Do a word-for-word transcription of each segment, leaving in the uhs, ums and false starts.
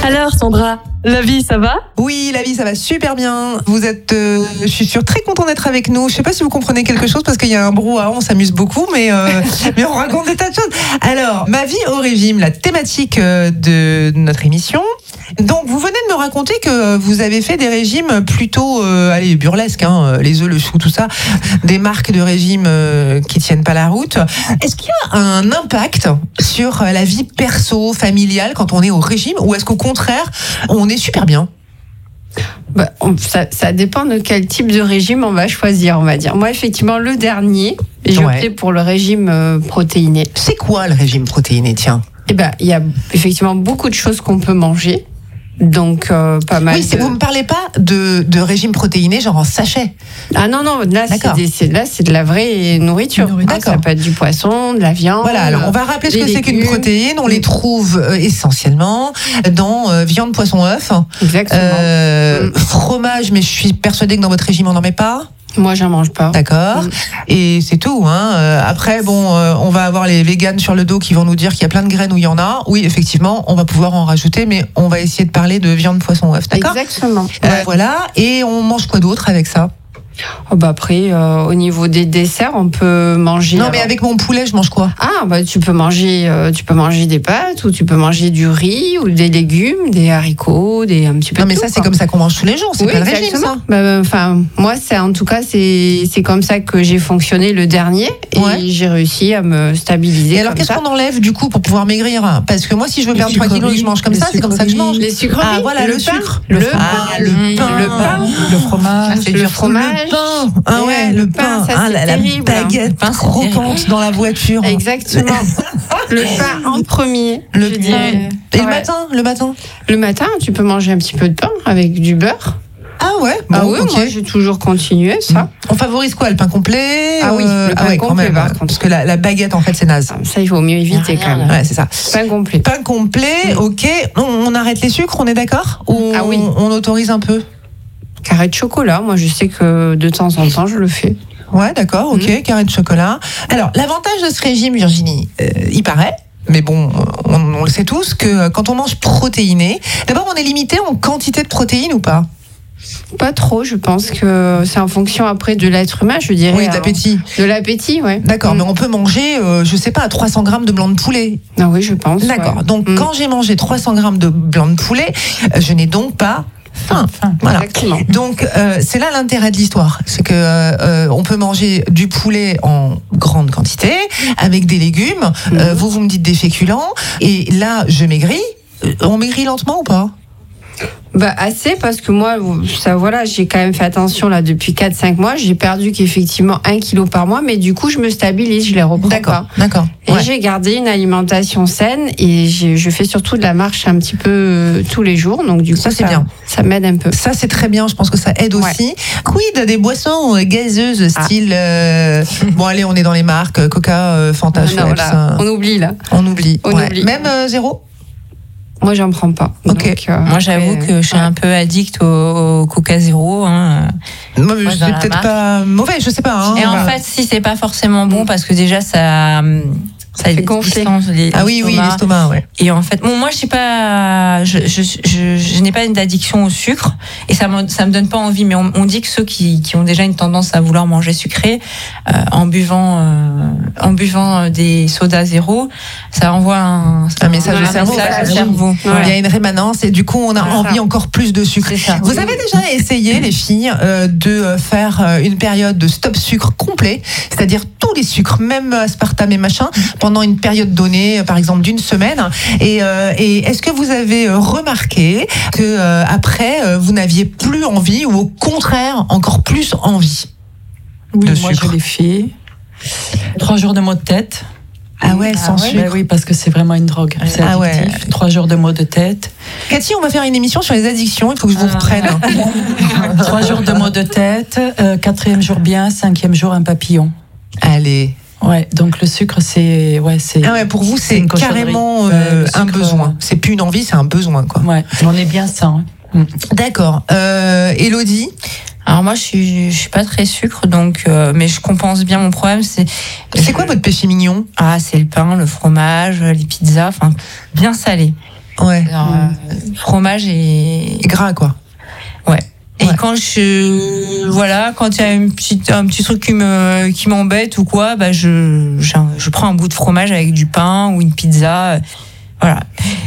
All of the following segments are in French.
Alors Sandra, la vie ça va ? Oui, la vie ça va super bien. Vous êtes, euh, je suis sûre, très content d'être avec nous. Je sais pas si vous comprenez quelque chose parce qu'il y a un brouhaha, on s'amuse beaucoup, mais, euh, mais on raconte des tas de choses. Alors, ma vie au régime, la thématique euh, de notre émission. Donc, vous venez de me raconter que vous avez fait des régimes plutôt, euh, allez, burlesques, hein, les œufs, le chou, tout ça, des marques de régime euh, qui tiennent pas la route. Est-ce qu'il y a un impact sur la vie perso, familiale quand on est au régime, ou est-ce qu'au contraire, on est super bien ? Bah, on, ça, ça dépend de quel type de régime on va choisir, on va dire. Moi, effectivement, le dernier, j'ai Ouais. opté pour le régime euh, protéiné. C'est quoi le régime protéiné, tiens ? Eh ben, il y a effectivement beaucoup de choses qu'on peut manger. Donc, euh, pas mal. Oui, c'est, de... vous ne me parlez pas de, de régime protéiné, genre en sachet. Ah non, non, là, c'est, des, c'est, là, c'est de la vraie nourriture. nourriture. Ah, ça peut être du poisson, de la viande. Voilà, alors on va rappeler ce que des c'est qu'une légumes. protéine. On les trouve euh, essentiellement dans euh, viande, poisson, œuf. Exactement. Euh, Mm. Fromage, mais je suis persuadée que dans votre régime, on n'en met pas. Moi, j'en mange pas. D'accord. Mm. Et c'est tout. Hein. Euh, après, bon, euh, on va avoir les véganes sur le dos qui vont nous dire qu'il y a plein de graines où il y en a. Oui, effectivement, on va pouvoir en rajouter, mais on va essayer de parler de viande, poisson, œuf. D'accord. Exactement. Euh, Ouais. Voilà. Et on mange quoi d'autre avec ça ? Oh, bah après, euh, au niveau des desserts, on peut manger. Non, mais alors- avec mon poulet, je mange quoi ? Ah, bah tu peux manger, euh, tu peux manger des pâtes ou tu peux manger du riz ou des légumes, des haricots, des un petit peu. Non, de mais tout, ça, c'est quoi. comme ça qu'on mange tous les jours. C'est Oui, pas le régime, exactement. ça. Bah, enfin, moi, c'est en tout cas, c'est c'est comme ça que j'ai fonctionné le dernier et Ouais. j'ai réussi à me stabiliser. Et alors, comme qu'est-ce ça. qu'on enlève du coup pour pouvoir maigrir ? Parce que moi, si je veux Les perdre trois kilos et que je mange comme les ça, c'est comme ça que je mange. Les sucreries, Ah, voilà, le, pain, sucre. le Ah, pain, le pain. le pain, Le fromage. C'est le dur. fromage. Le pain. Ah ouais, Ouais, le le pain, pain. ça, Ah, c'est la, la terrible. baguette Le pain, c'est croquante dans la voiture. Exactement. Le pain en premier. Le je pain. dirais. Et le Ouais. matin, le matin. Le matin, tu peux manger un petit peu de pain avec du beurre. Ah ouais. Bon, ah oui, ok. moi j'ai toujours continué ça. On favorise quoi, le pain complet ? Ah oui, euh, le pain ah ouais, quand complet, même. par contre. Parce que la, la baguette, en fait, c'est naze. Ça, il vaut mieux éviter Y a rien, quand même. Ouais, c'est ça. Pain complet. Pain complet, ok. On, on arrête les sucres, on est d'accord ? Ou Ah oui. on, on autorise un peu ? Carré de chocolat, moi je sais que de temps en temps je le fais. Ouais, d'accord, ok, Mhm. carré de chocolat. Alors, l'avantage de ce régime, Virginie, euh, il paraît, mais bon, on, on le sait tous, que euh, quand on mange protéiné, d'abord, on est limité en quantité de protéines ou pas ? Pas trop, je pense que c'est en fonction après de l'être humain, je dirais. Oui, hein. d'appétit. De l'appétit, ouais. D'accord, Mm. mais on peut manger, euh, je sais pas, trois cents grammes de blanc de poulet. Ah oui, je pense. D'accord, ouais. donc Mm. quand j'ai mangé trois cents grammes de blanc de poulet, euh, je n'ai donc pas faim. Voilà. Exactement. Donc euh, c'est là l'intérêt de l'histoire, c'est que euh, on peut manger du poulet en grande quantité avec des légumes. Euh, vous vous me dites des féculents et là je maigris. Euh, On maigrit lentement ou pas ? Bah assez parce que moi, ça voilà, j'ai quand même fait attention là depuis quatre cinq mois. J'ai perdu qu'effectivement un kilo par mois, mais du coup je me stabilise, je les reprends D'accord, pas. d'accord. Et Ouais. j'ai gardé une alimentation saine et j'ai- je fais surtout de la marche un petit peu euh, tous les jours. Donc du coup, Ça, c'est bien. ça m'aide un peu. Ça c'est très bien, je pense que ça aide Ouais. aussi. Quid des boissons euh, gazeuses style euh, bon allez on est dans les marques euh, Coca, euh, Fanta, Non, Schweppes, voilà, euh, on oublie là. on oublie. on Ouais. oublie. Même euh, zéro. Moi, j'en prends pas. Ok. Donc, euh, Moi j'avoue après, que je suis ouais. un peu addict au, au Coca Zéro. Hein. Moi, Ouais, c'est dans la peut-être marque. pas mauvais, je sais pas. Hein. Et en fait, si c'est pas forcément bon parce que déjà ça ça fait gonfler. distance les- Ah oui, oui, l'estomac. l'estomac, ouais. Et en fait, bon, moi, je sais pas, je, je, je, je n'ai pas d'addiction au sucre et ça me, ça me donne pas envie. Mais on, on dit que ceux qui, qui ont déjà une tendance à vouloir manger sucré, euh, en buvant, euh, en buvant des sodas zéro, ça envoie un, Un message un au cerveau. message au Ouais. cerveau. Ouais. Il y a une rémanence et du coup, on a C'est envie ça. encore plus de sucre. C'est ça. Vous avez déjà essayé, les filles, euh, de faire euh, une période de stop sucre complet, c'est-à-dire tous les sucres, même aspartame et machin, pendant une période donnée, par exemple d'une semaine. Et, euh, et est-ce que vous avez remarqué que euh, après, euh, vous n'aviez plus envie ou au contraire encore plus envie Oui, de moi sucre? je l'ai fait. Trois jours de maux de tête. Ah ouais, sans ouais. sucre. Ben oui, parce que c'est vraiment une drogue. C'est Ah ouais. addictif. Trois jours de maux de tête. Cathy, on va faire une émission sur les addictions. Il faut que je vous Ah. reprenne. Trois jours de maux de tête. euh, quatrième jour bien. Cinquième jour un papillon. Allez. Ouais, donc le sucre, c'est. Ouais, c'est. Ah ouais, pour vous, c'est une cochonnerie. carrément Ouais, euh, le un sucre, besoin. euh, C'est plus une envie, c'est un besoin, quoi. Ouais, on est bien sans. Hein. D'accord. Euh, Élodie? Alors moi, je suis, je suis pas très sucre, donc, euh, mais je compense bien mon problème. C'est, C'est quoi votre péché mignon? Ah, c'est le pain, le fromage, les pizzas, enfin, bien salé. Ouais. Alors, euh, fromage et Gras, quoi. ouais. Et Ouais. quand je voilà, quand il y a une petite un petit truc qui me qui m'embête ou quoi, bah je je, je prends un bout de fromage avec du pain ou une pizza, voilà.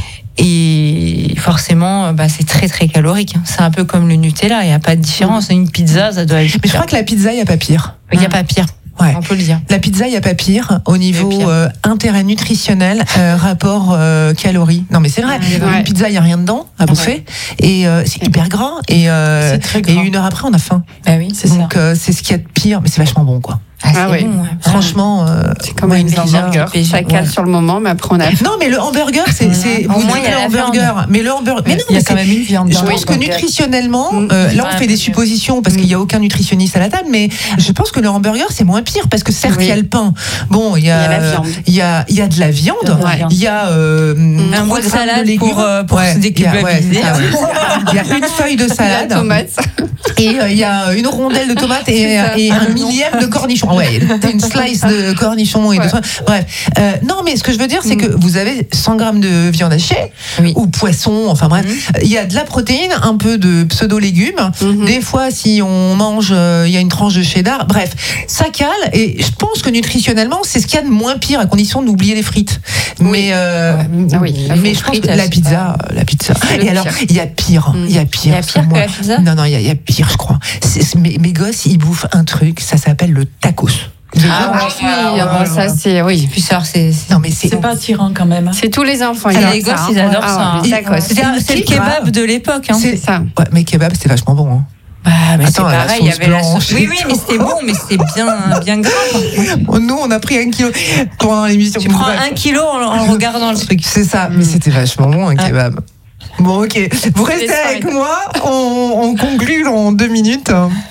Et forcément, bah c'est très très calorique. C'est un peu comme le Nutella, il y a pas de différence. Une pizza, ça doit être. Mais je crois que la pizza, il n'y a pas pire. il y a pas pire. Ouais. On peut le dire. La pizza, il n'y a pas pire au niveau pire. euh, intérêt nutritionnel, euh, rapport euh, calories. Non, mais c'est vrai. Ouais. Une pizza, il n'y a rien dedans à bouffer. Et euh, c'est hyper gras. Et, euh, C'est très et gras. une heure après, on a faim. Bah oui. C'est ça. Donc, euh, c'est ce qu'il y a de pire. Mais c'est vachement bon, quoi. Ah, c'est Ah oui. bon, ouais. Franchement. Euh, C'est comme ouais, une pizza. hamburger. Ça cale Ouais. sur le moment, mais après on a. Non, mais le hamburger, c'est. c'est Au vous moins, dites il y a le la hamburger. Mais le hamburger. Mais non, Il y a mais quand c'est- même une viande. Je dans pense le que hamburger. nutritionnellement, Mm. euh, là on Ouais, fait des parce que- suppositions parce qu'il n'y a aucun nutritionniste à la table, mais je pense que le hamburger c'est moins pire parce que certes il Oui. y a le pain, bon il y a, Il y a la viande. il y a, il y a de la viande, Il y a de la viande. il y a euh, Un trois bout de grammes salade légumes. pour, euh, pour Ouais, se il y a- ouais, déculpabiliser. c'est ça, ouais. Il y a une feuille de La salade tomate. et euh, il y a une rondelle de tomate et, C'est ça. et un millième de cornichon. Ouais, une slice de cornichon et de Ouais. soin. Bref, Euh, non mais ce que je veux dire c'est que vous avez cent grammes de viande hachée Oui. ou poisson, enfin bref, il y a de la protéine, un peu de pseudo-légumes. Mhm. Des fois, si on mange, euh, il y a une tranche de cheddar. Bref, ça cale. Et je pense que nutritionnellement, c'est ce qu'il y a de moins pire, à condition d'oublier les frites. Mais, euh, Ah oui, la mais je pense frite, que la c'est pizza, la pizza. C'est le Et alors, pire. il y a pire. Il y a pire. Il y a pire moi. que la pizza Non, non, il y, a- il y a pire, je crois. C'est- c'est- mes, mes gosses, ils bouffent un truc, ça s'appelle le tacos. Ah oui, ah bon, ça c'est oui. Puis ça, c'est c'est- Non, mais c'est. C'est pas attirant quand même. hein. C'est tous les enfants. ils Alors, adorent les ça, gosses, hein. ils adorent Ah ça, ouais, hein. D'accord. c'est c'est le C'est grave. kebab de l'époque. Hein. C'est- C'est ça. Ouais, mais kebab, c'était vachement bon. Hein. Bah, mais c'est Attends, la pareil, il y sauce avait la blanche sauce. Oui, et oui, tout. mais c'était bon, mais c'était bien, bien gras. par contre. Nous, on a pris un kilo pendant l'émission. Tu prends Bref. un kilo en, en regardant le truc. C'est ça, mais c'était vachement bon un kebab. Bon, ok. Vous restez ça, avec oui. moi. On, on conclut dans deux minutes.